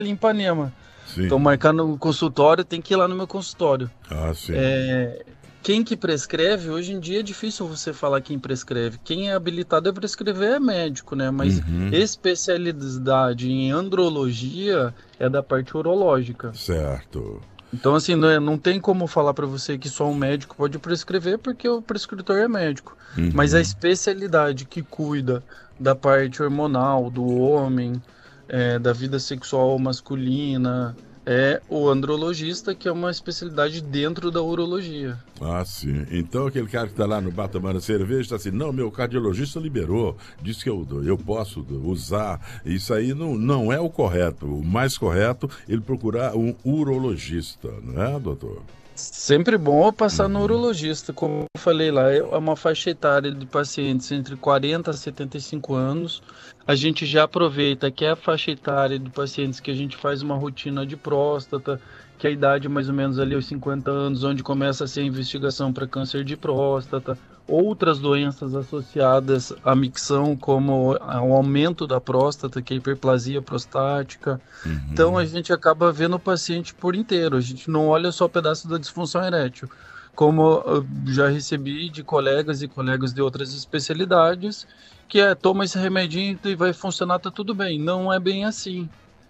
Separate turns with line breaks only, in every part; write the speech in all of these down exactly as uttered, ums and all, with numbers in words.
em Ipanema.
Sim.
Então, marcar no consultório, tem que ir lá no meu consultório.
Ah, sim.
É, quem que prescreve, hoje em dia é difícil você falar quem prescreve. Quem é habilitado a prescrever é médico, né? Mas
Uhum.
especialidade em andrologia é da parte urológica.
Certo.
Então, assim, não, é- não tem como falar para você que só um médico pode prescrever, porque o prescritor é médico. Mas a
Uhum.
especialidade que cuida da parte hormonal do homem, é, da vida sexual masculina, é o andrologista, que é uma especialidade dentro da urologia.
Ah, sim. Então aquele cara que está lá no bar tomando cerveja está assim, não, meu cardiologista liberou, disse que eu, eu posso usar. Isso aí não, não é o correto. O mais correto é ele procurar um urologista, não é, doutor?
Sempre bom passar no
Uhum.
urologista, como eu falei lá, é uma faixa etária de pacientes entre quarenta a setenta e cinco anos. A gente já aproveita que é a faixa etária de pacientes que a gente faz uma rotina de próstata, que é a idade mais ou menos ali aos cinquenta anos, onde começa a ser a investigação para câncer de próstata, outras doenças associadas à micção, como o aumento da próstata, que é a hiperplasia prostática. Então a
Uhum.
gente acaba vendo o paciente por inteiro, a gente não olha só o pedaço da disfunção erétil. Como eu já recebi de colegas e colegas de outras especialidades, que é toma esse remedinho e vai funcionar, tá tudo bem. Não é bem assim.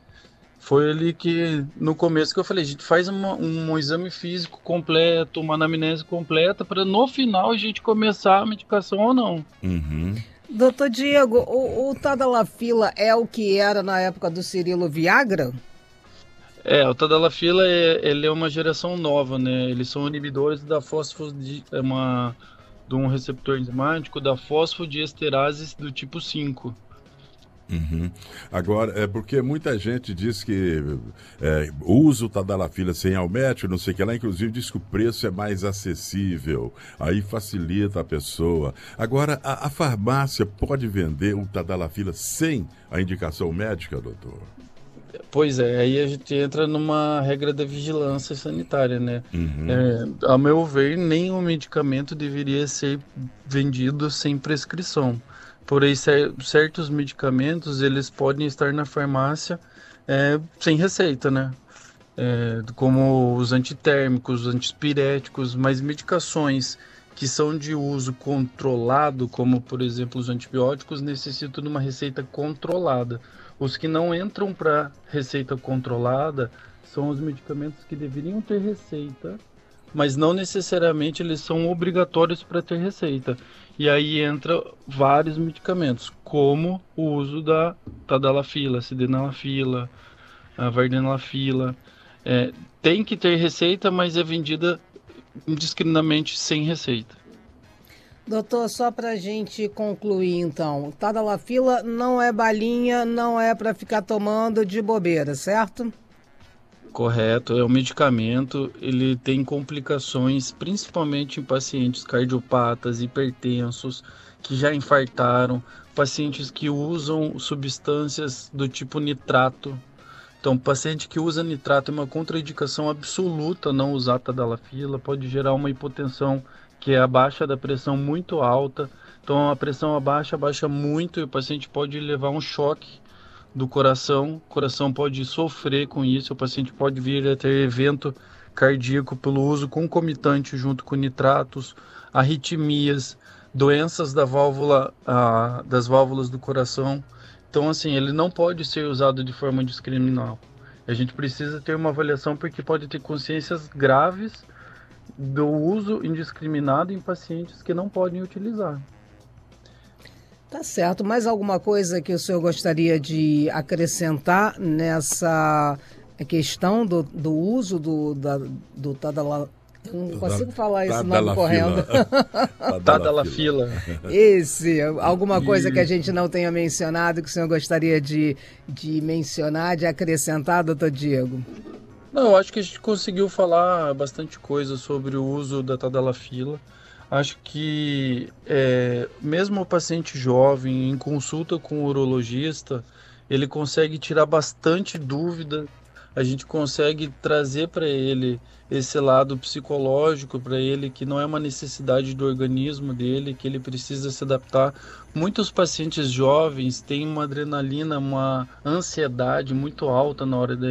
Foi ali que, no começo, que eu falei, a gente faz uma- um exame físico completo, uma anamnese completa, para no final a gente começar a medicação ou não.
Uhum.
Doutor Diego, o, o Tadalafila é o que era na época do Cirilo Viagra?
É, o Tadalafila é, ele é uma geração nova, né? Eles são inibidores da fosfodi, é uma de um receptor enzimático da fosfodiesterase do tipo cinco.
Uhum. Agora, é porque muita gente diz que é, usa o Tadalafila sem ao médico, não sei o que lá, inclusive diz que o preço é mais acessível, aí facilita a pessoa. Agora, a, a farmácia pode vender o Tadalafila sem a indicação médica, doutor?
Pois é, aí a gente entra numa regra da vigilância sanitária, né?
Uhum.
É, a meu ver, nenhum medicamento deveria ser vendido sem prescrição. Porém, cer- certos medicamentos, eles podem estar na farmácia é, sem receita, né? É, como os antitérmicos, os antipiréticos, mas medicações que são de uso controlado, como por exemplo os antibióticos, necessitam de uma receita controlada. Os que não entram para receita controlada são os medicamentos que deveriam ter receita, mas não necessariamente eles são obrigatórios para ter receita. E aí entra vários medicamentos, como o uso da tadalafila, sildenafila, a vardenafila. É, tem que ter receita, mas é vendida indiscriminadamente sem receita.
Doutor, só para a gente concluir então, Tadalafila não é balinha, não é para ficar tomando de bobeira, certo?
Correto, é um medicamento, ele tem complicações, principalmente em pacientes cardiopatas, hipertensos, que já infartaram, pacientes que usam substâncias do tipo nitrato. Então, paciente que usa nitrato é uma contraindicação absoluta não usar tadalafila, pode gerar uma hipotensão que é abaixo da pressão muito alta. Então, a pressão abaixa, abaixa muito e o paciente pode levar um choque do coração. O coração pode sofrer com isso, o paciente pode vir a ter evento cardíaco pelo uso concomitante junto com nitratos, arritmias, doenças da válvula, ah, das válvulas do coração. Então, assim, ele não pode ser usado de forma indiscriminal. A gente precisa ter uma avaliação porque pode ter consciências graves do uso indiscriminado em pacientes que não podem utilizar.
Tá certo. Mais alguma coisa que o senhor gostaria de acrescentar nessa questão do, do uso do, da, do Tadala... Não consigo falar esse nome correto.
Tadalafila.
Esse, alguma coisa que a gente não tenha mencionado, que o senhor gostaria de, de mencionar, de acrescentar, doutor Diego?
Não, eu acho que a gente conseguiu falar bastante coisa sobre o uso da tadalafila. Acho que é, mesmo o paciente jovem, em consulta com o urologista, ele consegue tirar bastante dúvida a gente consegue trazer para ele esse lado psicológico para ele, que não é uma necessidade do organismo dele, que ele precisa se adaptar. Muitos pacientes jovens têm uma adrenalina, uma ansiedade muito alta na hora da